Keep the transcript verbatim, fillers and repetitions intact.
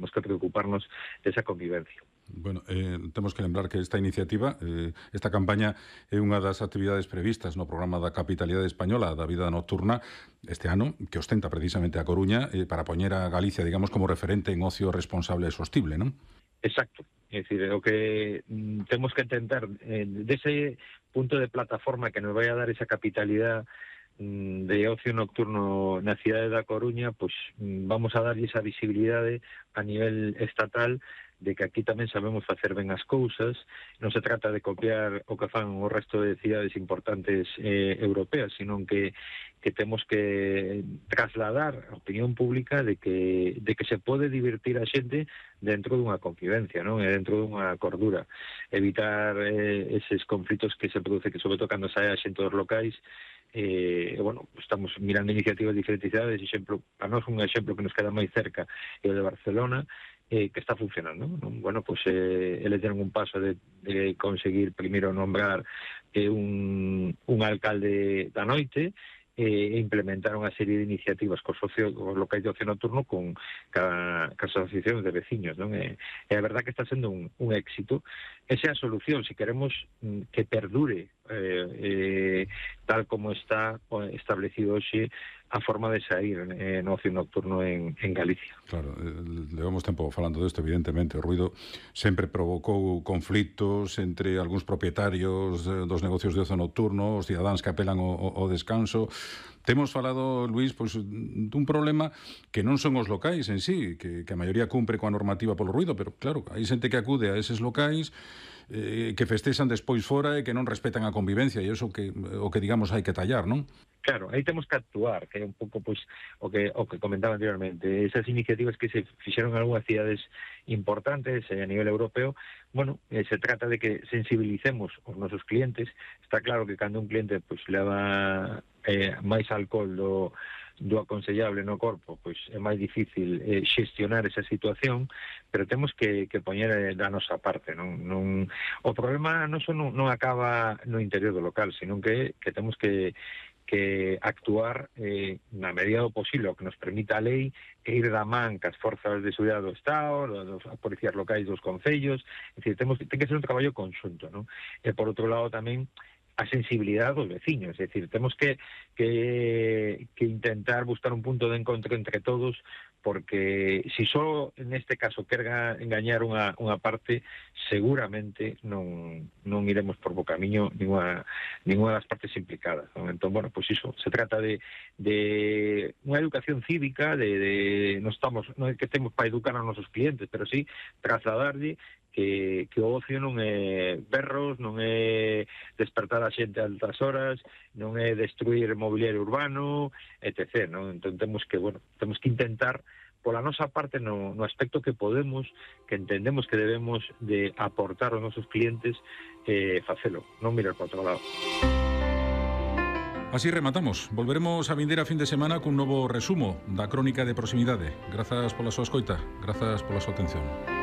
temos que preocuparnos desa convivencia. Bueno, eh, temos que lembrar que esta iniciativa, eh, esta campaña é unha das actividades previstas no programa da capitalidade española da vida nocturna este ano, que ostenta precisamente a Coruña eh, para poñer a Galicia, digamos, como referente en ocio responsable e sostible, non? Exacto. É dicir, o que mm, temos que intentar eh, dese punto de plataforma que nos vai a dar esa capitalidade mm, de ocio nocturno na cidade da Coruña, pois mm, vamos a darlle esa visibilidade a nivel estatal de que aquí tamén sabemos facer ben as cousas. Non se trata de copiar o que fan o resto de cidades importantes eh, europeas, sino que, que temos que trasladar a opinión pública de que, de que se pode divertir a xente dentro dunha convivencia, non? E dentro dunha cordura. Evitar eh, eses conflitos que se produce, que sobre todo cando sae a xente dos locais. Eh, bueno, estamos mirando iniciativas de diferentes cidades. Exemplo, para nós un exemplo que nos queda máis cerca é o de Barcelona, eh, que está funcionando, non? Bueno, pues eh, eles deron un paso de, de conseguir primeiro nombrar eh, un, un alcalde da noite, e implementaron a serie de iniciativas cos, socio, cos locais de ocio nocturno con ca, cas asociacións de veciños, non? E, e a verdad que está sendo un, un éxito. Esa é a solución, se queremos mm, que perdure eh, eh, tal como está establecido hoxe a forma de sair eh, no ocio nocturno en, en Galicia. Claro, eh, levamos tempo falando desto, evidentemente. O ruido sempre provocou conflitos entre algúns propietarios eh, dos negocios de ocio nocturno, os cidadáns que apelan ao, ao descanso. Temos falado, Luís, pois, dun problema que non son os locais en sí, que, que a maioría cumpre coa normativa polo ruido, pero claro, hai xente que acude a eses locais eh, que festexan despois fora e que non respetan a convivencia, e iso que, o que digamos hai que tallar, non? Claro, aí temos que actuar, que é un pouco pois o que o que comentaba anteriormente. Esas iniciativas que se fixeron en algunhas cidades importantes eh, a nivel europeo, bueno, eh, se trata de que sensibilicemos os nosos clientes. Está claro que cando un cliente pois leva eh, máis alcohol do do aconsellable no corpo, pois é máis difícil eh, xestionar esa situación, pero temos que, que poñer eh, da nosa parte, non, non o problema non só non, non acaba no interior do local, sino que, que temos que que actuar eh, na medida do posible o que nos permita a lei, e ir da man cas forzas de seguridade do Estado, dos policías locais dos concellos. É dicir, temos, ten que ser un traballo conxunto, non? E por outro lado tamén a sensibilidade dos veciños, é dicir, temos que, que, que intentar buscar un punto de encontro entre todos, porque si só neste caso querga engañar unha, unha parte, seguramente non, non iremos por bo camiño ninguna, ninguna das partes implicadas, non? Entón, bueno, pois iso, se trata de, de unha educación cívica, de, de non estamos, non é que temos para educar aos nosos clientes, pero sí trasladarlle que, que o ocio non é berros, non é despertar a xente a altas horas, non é destruir mobiliario urbano, etcétera, non? Entón temos que, bueno, temos que intentar pola nosa parte no, no aspecto que podemos, que entendemos que debemos de aportar aos nosos clientes, eh, facelo, non mirar para outro lado. Así rematamos. Volveremos a vindeira fin de semana cun novo resumo da crónica de proximidade. Grazas pola súa escoita, grazas pola súa atención.